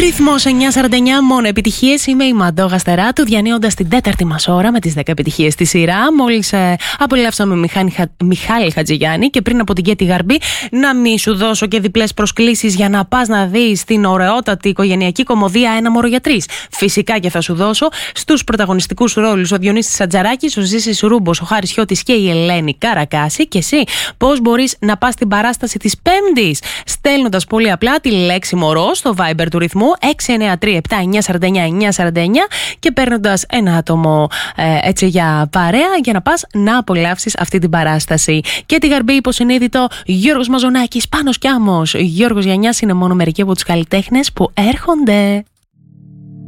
Ρυθμός 949, μόνο επιτυχίες. Είμαι η Μαντώ Γαστεράτου, διανύοντας την τέταρτη μας ώρα με τις 10 επιτυχίες στη σειρά. Μόλις απολαύσαμε Μιχάλη Χατζηγιάννη και πριν από την Κέτη Γαρμπή, να μην σου δώσω και διπλές προσκλήσεις για να πας να δεις την ωραιότατη οικογενειακή κομμωδία Ένα μωρό για τρεις. Φυσικά και θα σου δώσω στους πρωταγωνιστικούς ρόλους ο Διονύσης Σατζαράκης, ο Ζήσης Ρούμπος, ο Χάρης Χιώτης και η Ελένη Καρακάση. Και εσύ πώς μπορείς να πας στην παράσταση της Πέμπτης? Στέλνοντας πολύ απλά τη λέξη μωρό στο Viber του ρυθμού 693-7949-949 και παίρνοντας ένα άτομο έτσι για παρέα για να πας να απολαύσεις αυτή την παράσταση. Και τη Γαρμπή υποσυνείδητο Γιώργος Μαζονάκης, Πάνος Κιάμος, Γιώργος Γιαννιάς είναι μόνο μερικοί από τους καλλιτέχνες που έρχονται.